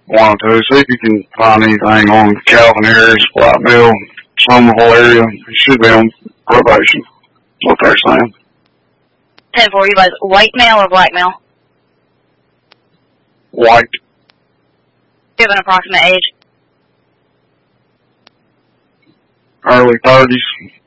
wanted to see if you can find anything on Calvin Harris, White Mill, Somerville area. He should be on probation. That's what they're saying. 10-4, you guys, white male or black male? White. Do you have an approximate age? Early 30s.